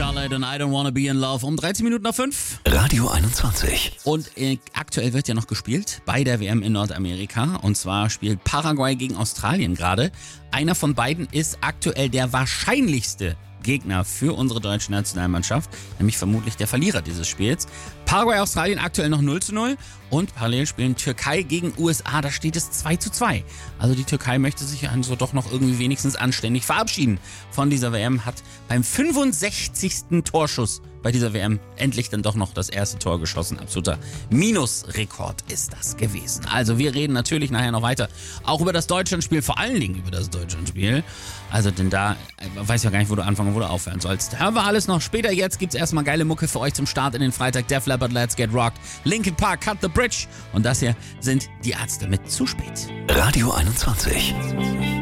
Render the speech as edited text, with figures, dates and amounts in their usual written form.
Charlotte und I Don't Wanna Be in Love um 13 Minuten nach 5. Radio 21. Und aktuell wird ja noch gespielt bei der WM in Nordamerika. Und zwar spielt Paraguay gegen Australien gerade. Einer von beiden ist aktuell der wahrscheinlichste Gegner für unsere deutsche Nationalmannschaft, nämlich vermutlich der Verlierer dieses Spiels. Paraguay-Australien aktuell noch 0:0 und parallel spielen Türkei gegen USA, da steht es 2:2. Also die Türkei möchte sich also doch noch irgendwie wenigstens anständig verabschieden von dieser WM, hat beim 65. Torschuss bei dieser WM endlich dann doch noch das erste Tor geschossen. Absoluter Minusrekord ist das gewesen. Also wir reden natürlich nachher noch weiter, auch über das Deutschlandspiel, vor allen Dingen über das Deutschlandspiel. Also denn da weiß ich ja gar nicht, wo du anfangen, wo du aufhören sollst. Hören wir alles noch später. Jetzt gibt's erstmal geile Mucke für euch zum Start in den Freitag. Def Leppard, Let's Get Rocked, Linkin Park, Cut the Bridge. Und das hier sind die Ärzte mit Zu spät. Radio 21.